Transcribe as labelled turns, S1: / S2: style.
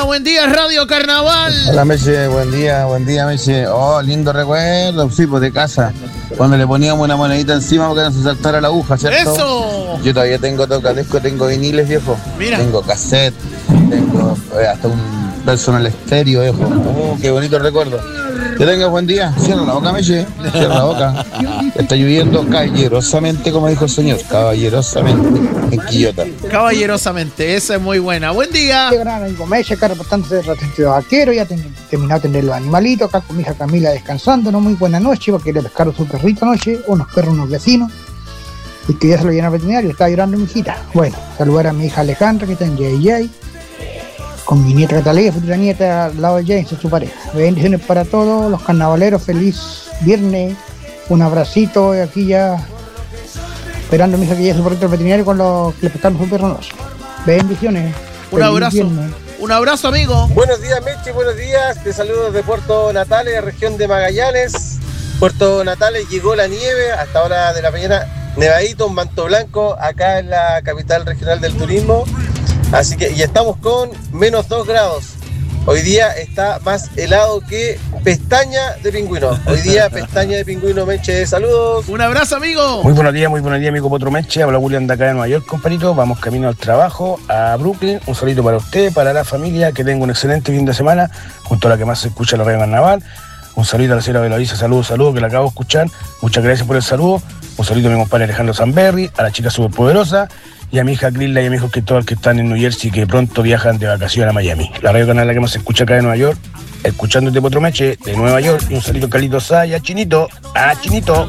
S1: buen día, Radio Carnaval.
S2: Hola, Meche, buen día, Meche. Oh, lindo recuerdo, sí, pues de casa. Cuando le poníamos una monedita encima para que no se saltara la aguja, ¿cierto?
S1: ¡Eso!
S2: Yo todavía tengo tocadiscos, tengo viniles, viejo.
S1: Mira.
S2: Tengo cassette, tengo hasta un personal estéreo, viejo. Oh, qué bonito recuerdo. Que tengas buen día. Cierra la boca, Meche. Cierra la boca. Está lloviendo caballerosamente, como dijo el señor. Caballerosamente en Quillota.
S1: Caballerosamente, esa es muy buena. Buen día.
S3: Qué gran amigo Meche, acá reportándose de Ratito Vaquero. Ya terminado de atender los animalitos. Acá con mi hija Camila descansando. No muy buena noche porque le pescaron su perrito anoche. Unos perros, unos vecinos. Y que ya se lo llenan al veterinario. Estaba llorando mi hijita. Bueno, saludar a mi hija Alejandra que está en JJ. Con mi nieta Catalina, futura nieta al lado de James, su pareja. Bendiciones para todos los carnavaleros. Feliz viernes. Un abracito aquí ya. Esperando a mi hija que llegue su perrito al veterinario con los que le pescaron su perro noche. Bendiciones.
S1: Un abrazo. Un abrazo, amigo.
S4: Buenos días, Meche, buenos días. Te saludo desde Puerto Natales, región de Magallanes. Puerto Natales llegó la nieve, hasta hora de la mañana, nevadito, un manto blanco, acá en la capital regional del turismo. Así que, y estamos con menos 2 grados. Hoy día está más helado que pestaña de pingüino. Hoy día pestaña de pingüino, Meche. Saludos.
S1: Un abrazo, amigo.
S5: Muy buenos días, amigo Potro Meche. Habla William de acá de Nueva York, compadrito. Vamos camino al trabajo, a Brooklyn. Un saludito para usted, para la familia. Que tenga un excelente fin de semana, junto a la que más se escucha la Radio Carnaval. Un saludo a la señora Beloisa, saludos, que la acabo de escuchar. Muchas gracias por el saludo. Un saludo a mi compadre Alejandro Zamberry, a la chica superpoderosa y a mi hija Krilla y a mi hijo Cristóbal que están en New Jersey, que pronto viajan de vacaciones a Miami. La Radio Canal la que más se escucha acá de Nueva York, escuchándote Potro Meche de Nueva York. Y un saludo a Carlitos Saya, Chinito.